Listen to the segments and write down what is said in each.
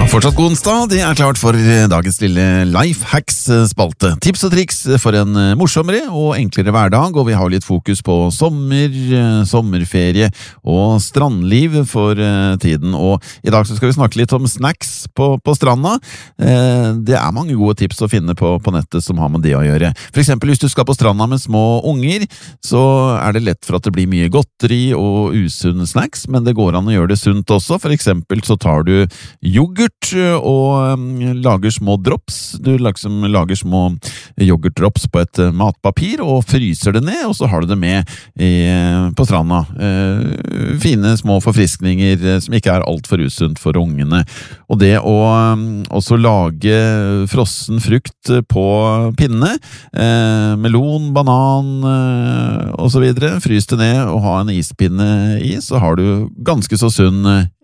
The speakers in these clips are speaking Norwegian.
Fortsatt god onsdag, det klart for dagens lille Lifehacks-spalte. Tips og triks for en morsommere og enklere hverdag, og vi har litt fokus på sommerferie og strandliv for tiden. Og i dag så skal vi snakke litt om snacks på stranda. Det mange gode tips å finne på nettet som har med det å gjøre. For eksempel hvis du skal på stranda med små unger, så det lett for at det blir mye godteri og usunne snacks, men det går an å gjøre det sunt også. For eksempel så tar du yoghurt og lager små drops. Du lager små yoghurtdrops på et matpapir og fryser det ned, og så har du det med på stranda. Fine små forfriskninger som ikke alt for usunt for ungene. Og det å også lage frossen frukt på pinne, melon, banan og så videre, frys det ned og ha en ispinne i, så har du ganske så sunn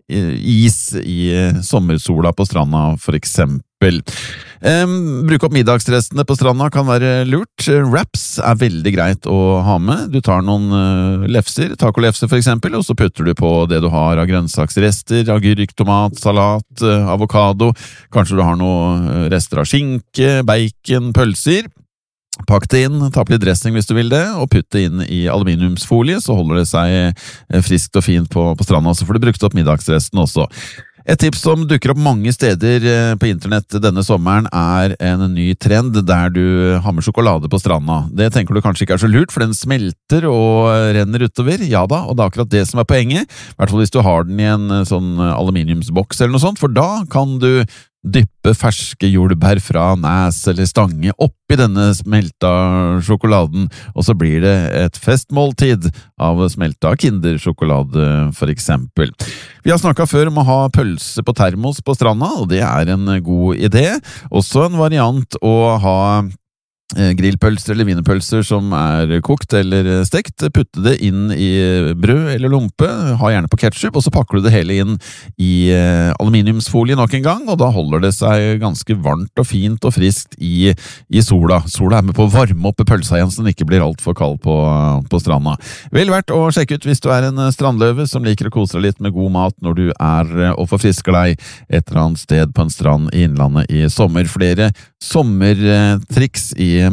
is i sommersola på stranda for eksempel. Bruke opp middagsrestene på stranda kan være lurt. Wraps veldig greit å ha med. Du tar noen lefser, tacolefser for eksempel, og så putter du på det du har av grønnsaksrester, agurk, tomat, salat, avokado. Kanskje du har noen rester av skinke, bacon, pølser. Pakk det inn, ta på litt dressing hvis du vil det, og putt det inn i aluminiumsfolie, så holder det seg friskt og fint på stranda, så får du brukt opp middagsresten også. Et tips som dukker opp mange steder på internett denne sommeren en ny trend der du har med sjokolade på stranda. Det tenker du kanskje ikke så lurt, for den smelter og renner utover. Ja da, og det akkurat det som poenget, i hvert fall hvis du har den i en sånn aluminiumsboks eller noe sånt, for da kan du dyppe ferske jordbær fra næs eller stange oppi denne smelta sjokoladen, og så blir det et festmåltid av smelta kindersjokolade for eksempel. Vi har snakket før om å ha pølse på termos på stranda, og det en god idé. Også en variant å ha grillpølser eller wienerpølser som kokt eller stekt, putte det inn i brød eller lompe, ha gjerne på ketchup, og så pakker du det hele inn i aluminiumsfolie nok en gang, og da holder det seg ganske varmt og fint og friskt i sola. Sola med på å varme opp pølsa igjen, så den ikke blir alt for kald på stranda. Vel verdt å sjekke ut hvis du en strandløve som liker å kose deg litt med god mat når du og forfrisker deg et eller annet sted på en strand i innlandet i sommer. Flere sommertriks i